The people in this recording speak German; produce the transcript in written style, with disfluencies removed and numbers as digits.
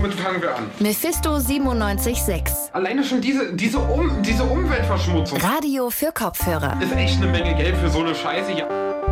womit fangen wir an? Mephisto 97.6. Alleine schon diese Umweltverschmutzung. Radio für Kopfhörer. Ist echt eine Menge Geld für so eine Scheiße hier.